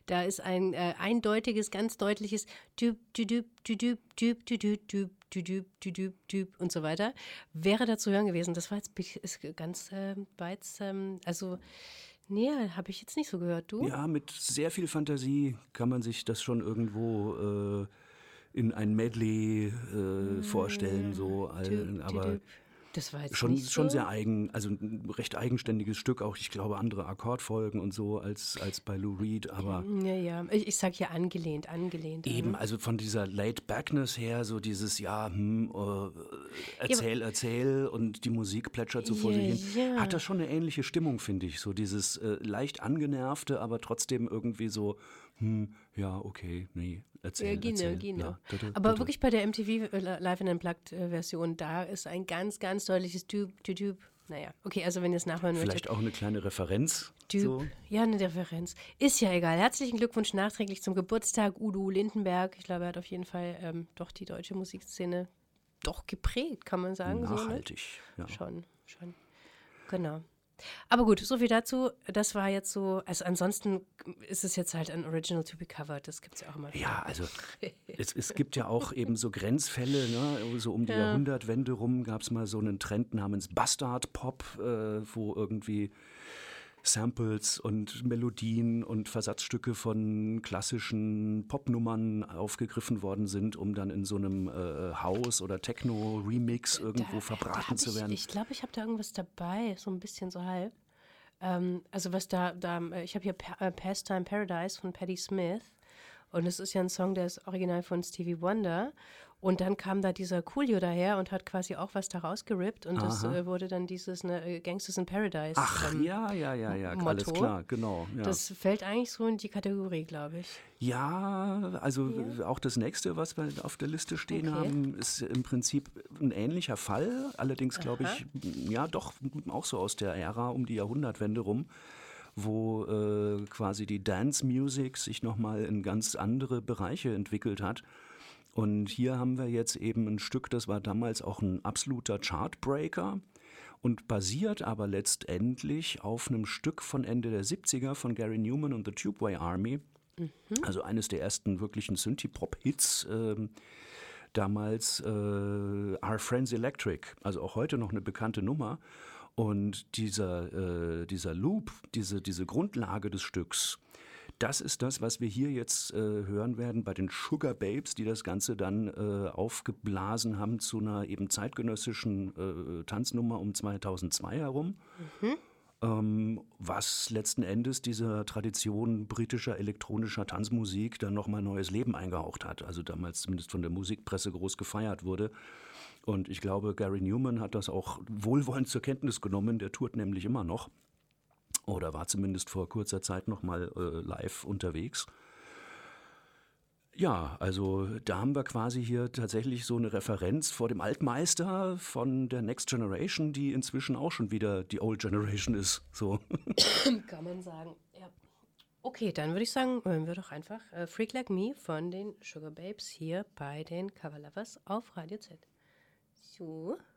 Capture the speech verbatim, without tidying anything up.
Da ist ein äh, eindeutiges, ganz deutliches Düb, düdüb, düdüb, düb, düdüb, düb, düdüb, düdüb, düb und so weiter. Wäre da zu hören gewesen. Das war jetzt ist ganz äh, weit, ähm, also nee, habe ich jetzt nicht so gehört. Du? Ja, mit sehr viel Fantasie kann man sich das schon irgendwo äh, in ein Medley äh, vorstellen, so, all, aber das war jetzt schon, nicht so. schon sehr eigen, also ein recht eigenständiges Stück, auch ich glaube andere Akkordfolgen und so als, als bei Lou Reed, aber ja, ja, ich, ich sag ja angelehnt, angelehnt. eben, an. also von dieser Laid-Backness her, so dieses, ja, hm, äh, erzähl, ja, erzähl und die Musik plätschert so vor ja, sich hin, ja. hat das schon eine ähnliche Stimmung, finde ich, so dieses äh, leicht angenervte, aber trotzdem irgendwie so, hm, ja, okay, nee, erzähl, ja, genau, erzähl. genau. Ja, da, da, aber da, wirklich bei der M T V Live in Unplugged-Version, da ist ein ganz, ganz deutliches Düb, Düb, Düb. Naja, okay, also wenn ihr es nachhören möchtet. Vielleicht auch eine kleine Referenz. Düb. So. Ja, eine Referenz. Ist ja egal. Herzlichen Glückwunsch nachträglich zum Geburtstag, Udo Lindenberg. Ich glaube, er hat auf jeden Fall ähm, doch die deutsche Musikszene doch geprägt, kann man sagen. Nachhaltig, so, ne? ja. Schon, schon. Genau. Aber gut, so viel dazu. Das war jetzt so, also ansonsten ist es jetzt halt ein Original to be covered, das gibt es ja auch immer. Ja, also es, es gibt ja auch eben so Grenzfälle, ne? So um die Ja. Jahrhundertwende rum gab es mal so einen Trend namens Bastard Pop, äh, wo irgendwie Samples und Melodien und Versatzstücke von klassischen Popnummern aufgegriffen worden sind, um dann in so einem äh, House- oder Techno-Remix irgendwo Da- verbraten da hab zu werden. Ich, ich glaube, ich habe da irgendwas dabei, so ein bisschen so halb. Ähm, also was da, da ich habe hier pa äh, Pastime Paradise von Patti Smith und es ist ja ein Song, der ist original von Stevie Wonder und dann kam da dieser Coolio daher und hat quasi auch was da rausgerippt und das Aha. äh, wurde dann dieses ne, äh, Gangsters in Paradise. Ach, ähm, ja, ja, ja, ja, Motto. alles klar, genau. Ja. Das fällt eigentlich so in die Kategorie, glaube ich. Ja, also Ja. auch das nächste, was wir auf der Liste stehen Okay. haben, ist im Prinzip ein ähnlicher Fall. Allerdings glaube Aha. ich, ja doch auch so aus der Ära um die Jahrhundertwende rum, wo äh, quasi die Dance Music sich nochmal in ganz andere Bereiche entwickelt hat. Und hier haben wir jetzt eben ein Stück, das war damals auch ein absoluter Chartbreaker und basiert aber letztendlich auf einem Stück von Ende der siebziger von Gary Newman und the Tubeway Army. Also eines der ersten wirklichen Synthie-Pop-Hits ähm, damals, äh, Our Friends Electric, also auch heute noch eine bekannte Nummer. Und dieser, äh, dieser Loop, diese, diese Grundlage des Stücks, das ist das, was wir hier jetzt äh, hören werden bei den Sugar Babes, die das Ganze dann äh, aufgeblasen haben zu einer eben zeitgenössischen äh, Tanznummer um zweitausendzwei herum. Mhm. Ähm, was letzten Endes dieser Tradition britischer elektronischer Tanzmusik dann nochmal neues Leben eingehaucht hat. Also damals zumindest von der Musikpresse groß gefeiert wurde. Und ich glaube, Gary Newman hat das auch wohlwollend zur Kenntnis genommen. Der tourt nämlich immer noch. Oder war zumindest vor kurzer Zeit nochmal äh, live unterwegs. Ja, also da haben wir quasi hier tatsächlich so eine Referenz vor dem Altmeister von der Next Generation, die inzwischen auch schon wieder die Old Generation ist. So. Kann man sagen, ja. Okay, dann würde ich sagen, hören wir doch einfach äh, Freak Like Me von den Sugar Babes hier bei den Cover Lovers auf Radio Z. So.